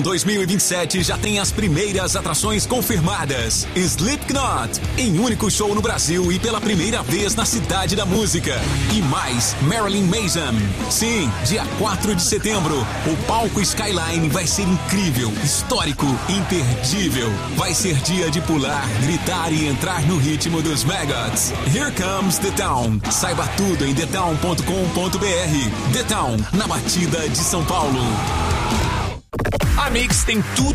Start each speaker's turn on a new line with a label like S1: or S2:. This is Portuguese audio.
S1: 2027 já tem as primeiras atrações confirmadas. Slipknot, em único show no Brasil e pela primeira vez na Cidade da Música. E mais, Marilyn Manson. Sim, dia 4 de setembro, o palco Skyline vai ser incrível, histórico, imperdível. Vai ser dia de pular, gritar e entrar no ritmo dos Maggots. Here comes The Town. Saiba tudo em thetown.com.br. The Town, na batida de São Paulo.
S2: A Mix tem tudo